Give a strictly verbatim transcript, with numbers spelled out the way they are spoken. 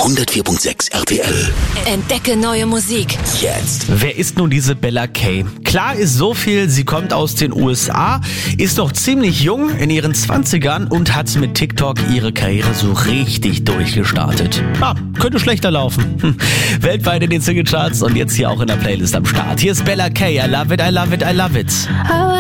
hundertvier Komma sechs R T L. Entdecke neue Musik. Jetzt. Wer ist nun diese Bella Kay? Klar ist so viel, sie kommt aus den U S A, ist noch ziemlich jung, in ihren zwanzigern und hat mit TikTok ihre Karriere so richtig durchgestartet. Ah, könnte schlechter laufen. Hm. Weltweit in den Singlecharts und jetzt hier auch in der Playlist am Start. Hier ist Bella Kay, I love it, I love it, I love it.